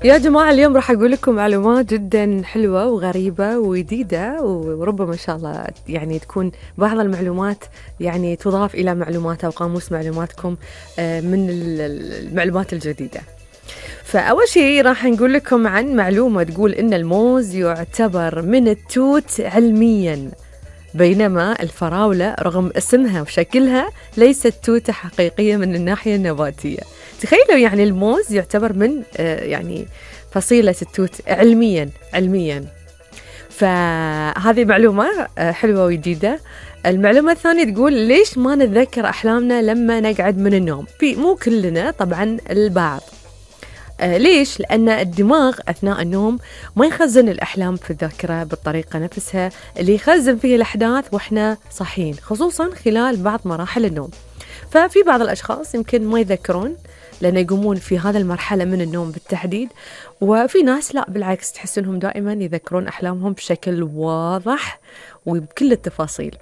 يا جماعة اليوم راح أقول لكم معلومات جدا حلوة وغريبة وجديدة، وربما إن شاء الله يعني تكون بعض المعلومات يعني تضاف إلى معلومات أو قاموس معلوماتكم من المعلومات الجديدة. فأول شيء راح نقول لكم عن معلومة تقول إن الموز يعتبر من التوت علميا، بينما الفراولة رغم اسمها وشكلها ليست توتة حقيقية من الناحية النباتية. تخيلوا يعني الموز يعتبر من يعني فصيلة التوت علميا. فهذه معلومة حلوة وجديدة. المعلومة الثانية تقول ليش ما نتذكر أحلامنا لما نقعد من النوم؟ مو كلنا طبعا، البعض. ليش؟ لأن الدماغ أثناء النوم ما يخزن الأحلام في الذاكرة بالطريقة نفسها اللي يخزن فيه الأحداث وإحنا صاحيين، خصوصا خلال بعض مراحل النوم. ففي بعض الأشخاص يمكن ما يذكرون لأن يقومون في هذا المرحلة من النوم بالتحديد، وفي ناس لا بالعكس تحس أنهم دائما يذكرون أحلامهم بشكل واضح وبكل التفاصيل.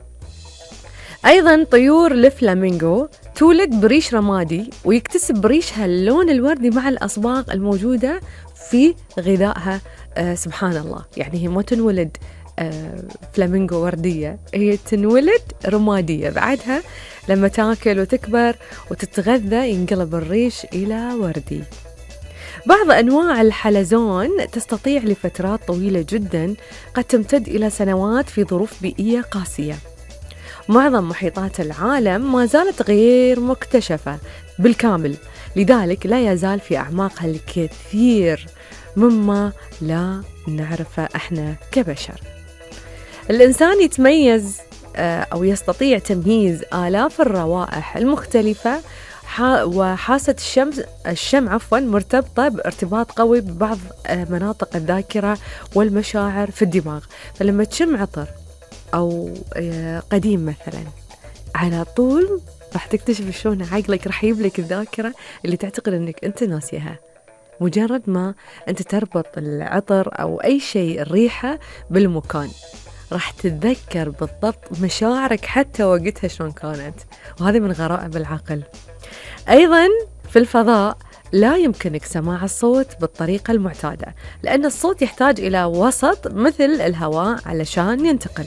أيضا طيور الفلامينغو تولد بريش رمادي ويكتسب بريشها اللون الوردي مع الأصباغ الموجودة في غذائها. سبحان الله، يعني هي ما تنولد فلامينغو وردية، هي تنولد رمادية. بعدها لما تاكل وتكبر وتتغذى ينقلب الريش إلى وردي. بعض أنواع الحلزون تستطيع لفترات طويلة جدا قد تمتد إلى سنوات في ظروف بيئية قاسية. معظم محيطات العالم ما زالت غير مكتشفة بالكامل، لذلك لا يزال في أعماقها الكثير مما لا نعرفه إحنا كبشر. الإنسان يتميز أو يستطيع تمييز آلاف الروائح المختلفة، وحاسة الشم مرتبطة بارتباط قوي ببعض مناطق الذاكرة والمشاعر في الدماغ. فلما تشم عطر أو قديم مثلا، على طول راح تكتشف شلون عقلك راح يجيب لك الذاكرة اللي تعتقد أنك أنت ناسيها. مجرد ما أنت تربط العطر أو أي شيء الريحة بالمكان راح تتذكر بالضبط مشاعرك حتى وقتها شلون كانت، وهذه من غرائب العقل. أيضا في الفضاء لا يمكنك سماع الصوت بالطريقة المعتادة، لأن الصوت يحتاج إلى وسط مثل الهواء علشان ينتقل.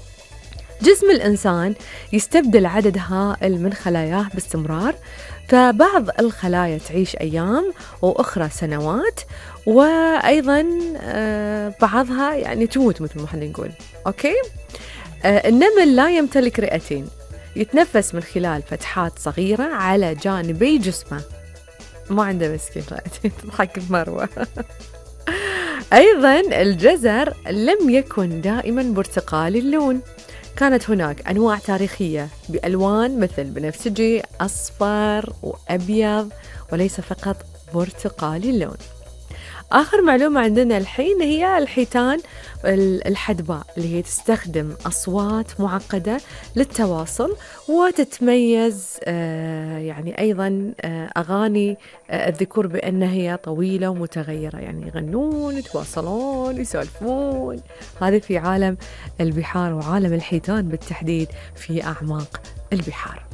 جسم الإنسان يستبدل عدد هائل من خلاياه باستمرار، فبعض الخلايا تعيش أيام وأخرى سنوات، وأيضا بعضها يعني تموت مثل ما احنا نقول. أوكي؟ النمل لا يمتلك رئتين، يتنفس من خلال فتحات صغيرة على جانبي جسمه. ما عنده مسكين رئتين، تضحك مروة. أيضا الجزر لم يكن دائما برتقالي اللون، كانت هناك أنواع تاريخية بألوان مثل بنفسجي، أصفر وأبيض، وليس فقط برتقالي اللون. آخر معلومة عندنا الحين هي الحيتان الحدباء اللي هي تستخدم أصوات معقدة للتواصل، وتتميز يعني أيضا أغاني الذكور بأن هي طويلة ومتغيرة، يعني يغنون يتواصلون يسولفون. هذه في عالم البحار وعالم الحيتان بالتحديد في أعماق البحار.